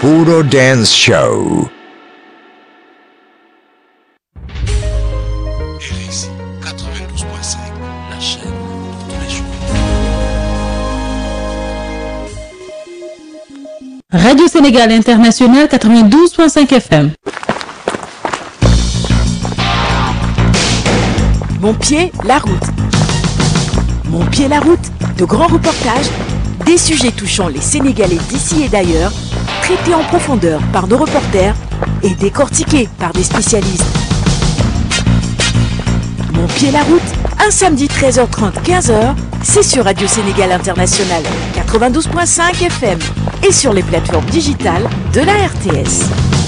Puro Dance Show. RSI 92.5, la chaîne de tous les jours. Radio Sénégal International 92.5 FM. Mon pied, la route. Mon pied, la route. De grands reportages, des sujets touchant les Sénégalais d'ici et d'ailleurs, traités en profondeur par nos reporters et décortiqués par des spécialistes. Mon pied, la route. Un samedi 13h30, 15h, c'est sur Radio Sénégal International 92.5 FM et sur les plateformes digitales de la RTS.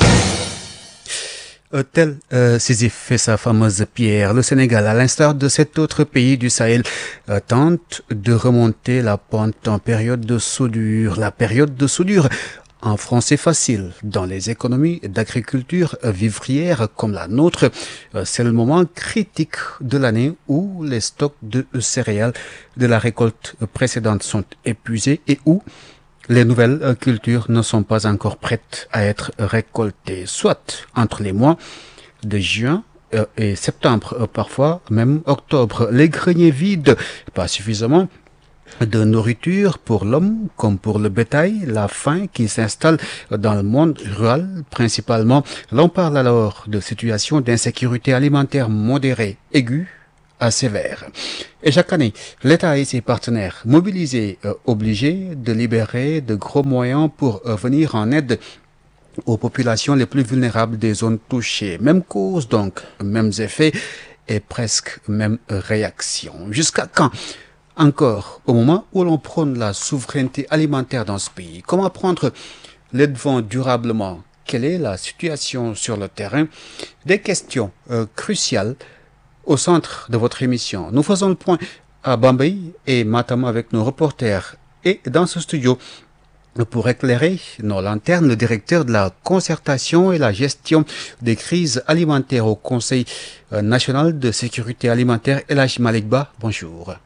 Tel Sisyphe fait sa fameuse pierre, le Sénégal, à l'instar de cet autre pays du Sahel, tente de remonter la pente en période de soudure. La période de soudure, en français facile, dans les économies d'agriculture vivrière comme la nôtre, c'est le moment critique de l'année où les stocks de céréales de la récolte précédente sont épuisés et où les nouvelles cultures ne sont pas encore prêtes à être récoltées, soit entre les mois de juin et septembre, parfois même octobre. Les greniers vides, pas suffisamment de nourriture pour l'homme comme pour le bétail, la faim qui s'installe dans le monde rural principalement. L'on parle alors de situation d'insécurité alimentaire modérée, aiguë à sévère. Et chaque année, l'État et ses partenaires mobilisés obligés de libérer de gros moyens pour venir en aide aux populations les plus vulnérables des zones touchées. Même cause donc, mêmes effets et presque même réaction. Jusqu'à quand? Encore au moment où l'on prône la souveraineté alimentaire dans ce pays. Comment prendre les devants durablement? Quelle est la situation sur le terrain? Des questions cruciales au centre de votre émission. Nous faisons le point à Bambey et Matam avec nos reporters. Et dans ce studio, pour éclairer nos lanternes, le directeur de la concertation et la gestion des crises alimentaires au Conseil national de sécurité alimentaire, El Hadj Malick Ba. Bonjour.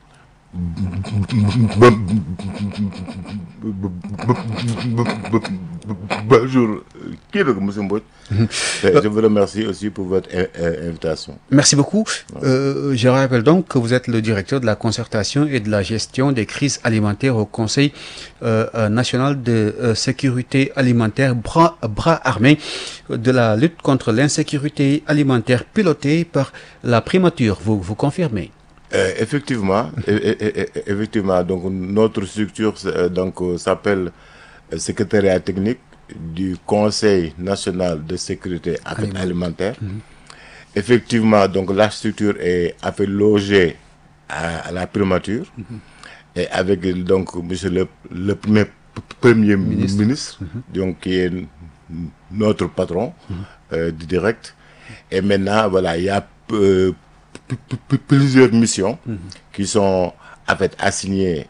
Bonjour, M. Mbodj. Je vous remercie aussi pour votre invitation. Merci beaucoup. Je rappelle donc que vous êtes le directeur de la concertation et de la gestion des crises alimentaires au Conseil national de sécurité alimentaire, bras armé de la lutte contre l'insécurité alimentaire pilotée par la primature. Vous confirmez? Effectivement, donc notre structure s'appelle Secrétariat technique du Conseil national de sécurité alimentaire. Effectivement, donc la structure est logée à la primature et avec donc monsieur le premier ministre, donc qui est notre patron du direct. Et maintenant, voilà, il y a plusieurs missions qui sont assignées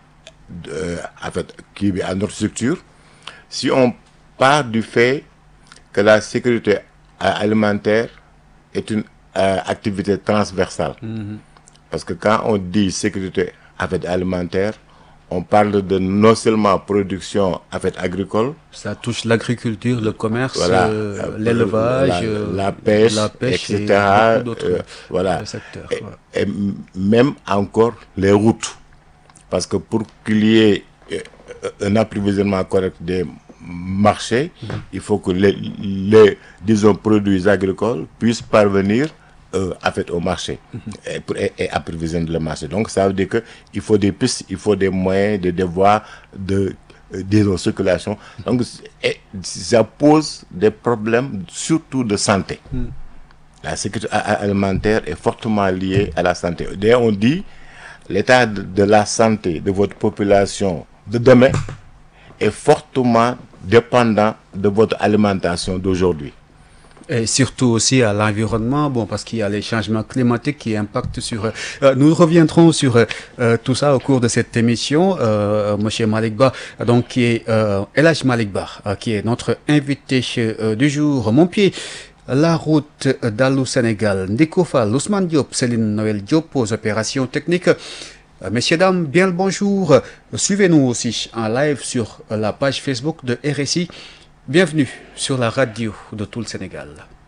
à notre structure. Si on part du fait que la sécurité alimentaire est une activité transversale, parce que quand on dit sécurité alimentaire, on parle de non seulement production agricole. Ça touche l'agriculture, le commerce, l'élevage, la pêche, etc. Et d'autres secteurs. Et même encore les routes. Parce que pour qu'il y ait un approvisionnement correct des marchés, il faut que les produits agricoles puissent parvenir au marché et approvisionner le marché. Donc ça veut dire qu'il faut des pistes, il faut des moyens, des voies de circulation. Donc ça pose des problèmes surtout de santé. La sécurité alimentaire est fortement liée à la santé. D'ailleurs, on dit l'état de la santé de votre population de demain est fortement dépendant de votre alimentation d'aujourd'hui. Et surtout aussi à l'environnement, parce qu'il y a les changements climatiques qui impactent sur... nous reviendrons sur tout ça au cours de cette émission. Monsieur Malick Ba, donc qui est El Hadj Malick Ba, qui est notre invité du jour. Mon pied, la route d'Allô Sénégal. Ndiko Fall, Ousmane Diop, Céline Noël Diop aux opérations techniques. Messieurs, dames, bien le bonjour. Suivez-nous aussi en live sur la page Facebook de RSI Bienvenue sur la radio de tout le Sénégal.